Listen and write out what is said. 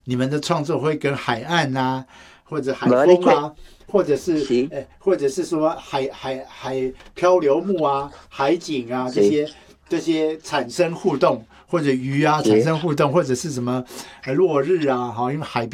你们的创作会跟海岸啊，或者海风啊，或者是说海漂流木啊、海景啊这些产生互动，或者鱼啊产生互动，或者是什么落日啊，因为海边。